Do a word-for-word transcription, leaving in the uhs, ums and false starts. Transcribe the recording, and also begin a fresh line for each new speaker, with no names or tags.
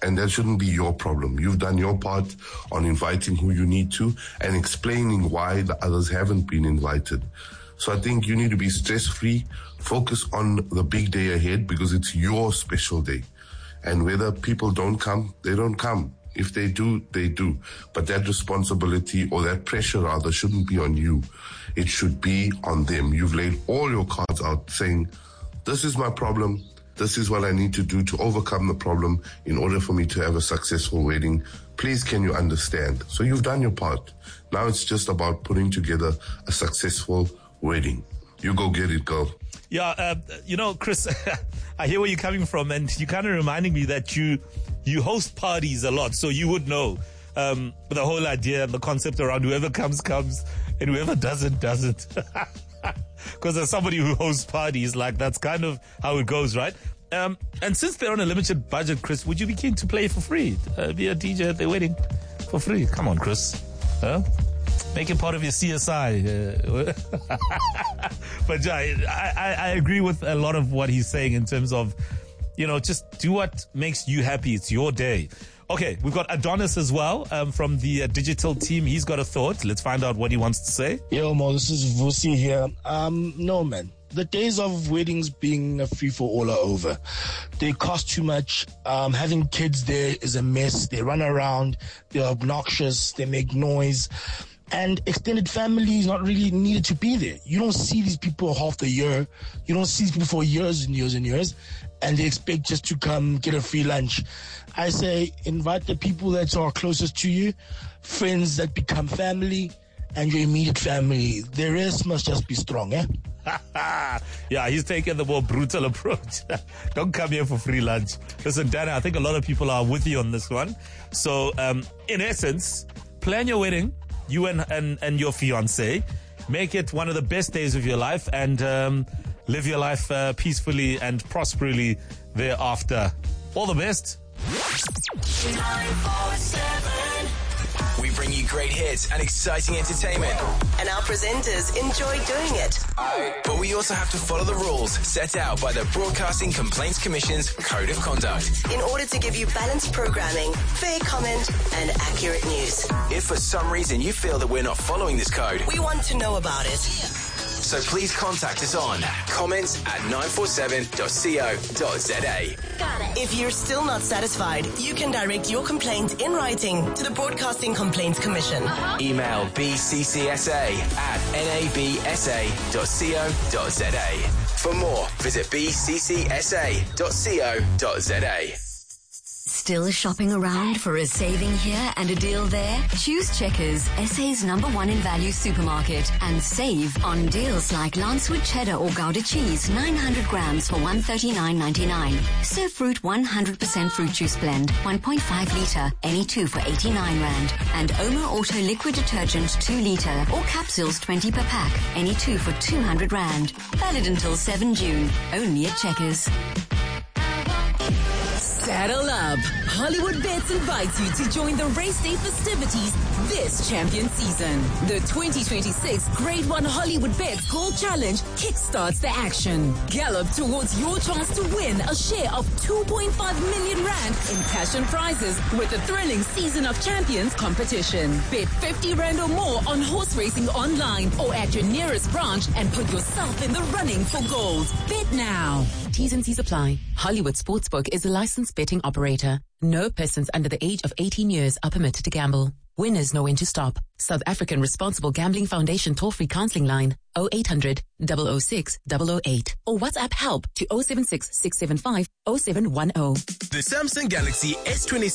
And that shouldn't be your problem. You've done your part on inviting who you need to and explaining why the others haven't been invited. So I think you need to be stress-free, focus on the big day ahead because it's your special day. And whether people don't come, they don't come. If they do, they do. But that responsibility or that pressure rather shouldn't be on you. It should be on them. You've laid all your cards out saying, this is my problem. This is what I need to do to overcome the problem in order for me to have a successful wedding. Please, can you understand? So you've done your part. Now it's just about putting together a successful wedding. You go get it, girl.
Yeah, uh, you know, Chris, I hear where you're coming from, and you're kind of reminding me that you you host parties a lot, so you would know um, the whole idea and the concept around whoever comes, comes, and whoever doesn't, doesn't. Because as somebody who hosts parties, like that's kind of how it goes, right? Um, and since they're on a limited budget, Chris, would you be keen to play for free? Uh, be a D J at their wedding for free? Come on, Chris. Huh? Make it part of your C S I. Uh, but yeah, I, I, I agree with a lot of what he's saying in terms of, you know, just do what makes you happy. It's your day. Okay, we've got Adonis as well um, from the uh, digital team. He's got a thought. Let's find out what he wants to say.
Yo, Mo, this is Vusi here. Um, no, man. The days of weddings being a free-for-all are over. They cost too much. Um, having kids there is a mess. They run around. They're obnoxious. They make noise. And extended family is not really needed to be there. You don't see these people half the year. You don't see these people for years and years and years. And they expect just to come get a free lunch. I say invite the people that are closest to you, friends that become family, and your immediate family. The rest must just be strong, eh?
Yeah, he's taking the more brutal approach. Don't come here for free lunch. Listen, Dana, I think a lot of people are with you on this one. So, um, in essence, plan your wedding, you and, and, and your fiancé. Make it one of the best days of your life and um, live your life uh, peacefully and prosperly thereafter. All the best.
nine four seven
We bring you great hits and exciting entertainment.
And our presenters enjoy doing it.
But we also have to follow the rules set out by the Broadcasting Complaints Commission's Code of Conduct.
In order to give you balanced programming, fair comment, and accurate news.
If for some reason you feel that we're not following this code,
We want to know about it.
so please contact us on comments at nine four seven dot co dot za.
If you're still not satisfied, you can direct your complaint in writing to the Broadcasting Complaints Commission.
Email b c c s a at n a b s a dot co dot za. For more, visit b c c s a dot co dot za.
Still shopping around for a saving here and a deal there? Choose Checkers, S A's number one in value supermarket, and save on deals like Lancewood cheddar or Gouda cheese, nine hundred grams for one hundred thirty-nine ninety-nine. Surf fruit one hundred percent fruit juice blend, one point five litre, any two for eighty-nine rand. And Oma Auto liquid detergent two litre or capsules twenty per pack, any two for two hundred rand. Valid until seventh June, only at Checkers.
Saddle up. Hollywood Bets invites you to join the race day festivities this champion season. The twenty twenty-six Grade one Hollywood Bets Gold Challenge kickstarts the action. Gallop towards your chance to win a share of two point five million rand in cash and prizes with the thrilling Season of Champions competition. Bet fifty rand or more on horse racing online or at your nearest branch and put yourself in the running for gold. Bet now. T's and C's apply. Hollywood Sportsbook is a licensed betting operator. No persons under the age of eighteen years are permitted to gamble. Winners know when to stop. South African Responsible Gambling Foundation toll-free counseling line oh eight hundred, double oh six, double oh eight or WhatsApp help to oh seven six, six seven five, oh seven one oh.
The Samsung Galaxy S twenty-six